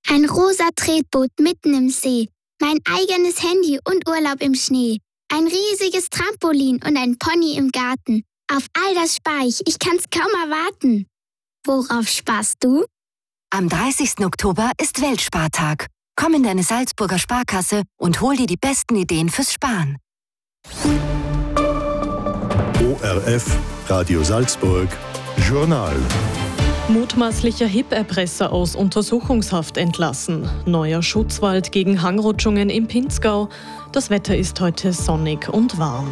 Ein rosa Tretboot mitten im See, mein eigenes Handy und Urlaub im Schnee. Ein riesiges Trampolin und ein Pony im Garten. Auf all das spar ich kann's kaum erwarten. Worauf sparst du? Am 30. Oktober ist Weltspartag. Komm in deine Salzburger Sparkasse und hol dir die besten Ideen fürs Sparen. ORF, Radio Salzburg, Journal. Mutmaßlicher HIP-Erpresser aus Untersuchungshaft entlassen. Neuer Schutzwald gegen Hangrutschungen im Pinzgau. Das Wetter ist heute sonnig und warm.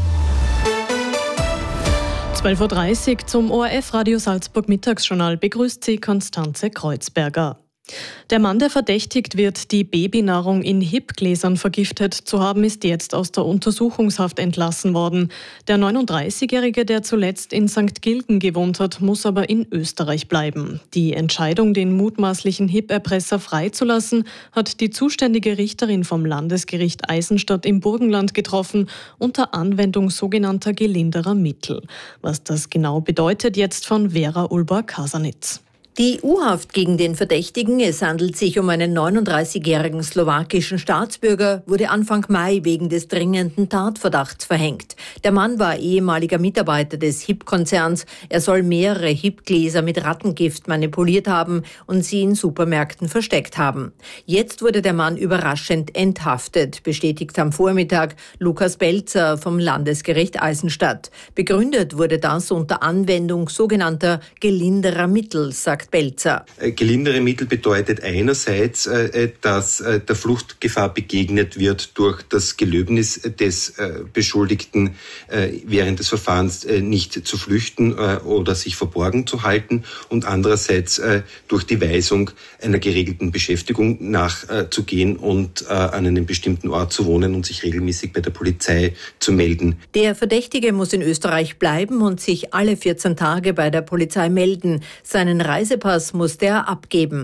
12.30 Uhr zum ORF Radio Salzburg Mittagsjournal begrüßt Sie Konstanze Kreuzberger. Der Mann, der verdächtigt wird, die Babynahrung in HIP-Gläsern vergiftet zu haben, ist jetzt aus der Untersuchungshaft entlassen worden. Der 39-Jährige, der zuletzt in St. Gilgen gewohnt hat, muss aber in Österreich bleiben. Die Entscheidung, den mutmaßlichen HIP-Erpresser freizulassen, hat die zuständige Richterin vom Landesgericht Eisenstadt im Burgenland getroffen, unter Anwendung sogenannter gelinderer Mittel. Was das genau bedeutet, jetzt von Vera Ulborg-Kasanitz. Die U-Haft gegen den Verdächtigen, es handelt sich um einen 39-jährigen slowakischen Staatsbürger, wurde Anfang Mai wegen des dringenden Tatverdachts verhängt. Der Mann war ehemaliger Mitarbeiter des HIP-Konzerns. Er soll mehrere HIP-Gläser mit Rattengift manipuliert haben und sie in Supermärkten versteckt haben. Jetzt wurde der Mann überraschend enthaftet, bestätigt am Vormittag Lukas Belzer vom Landesgericht Eisenstadt. Begründet wurde das unter Anwendung sogenannter gelinderer Mittel, sagt Belzer. Gelindere Mittel bedeutet einerseits, dass der Fluchtgefahr begegnet wird durch das Gelöbnis des Beschuldigten während des Verfahrens nicht zu flüchten oder sich verborgen zu halten und andererseits durch die Weisung einer geregelten Beschäftigung nachzugehen und an einem bestimmten Ort zu wohnen und sich regelmäßig bei der Polizei zu melden. Der Verdächtige muss in Österreich bleiben und sich alle 14 Tage bei der Polizei melden. Seinen Reisepass muss er abgeben.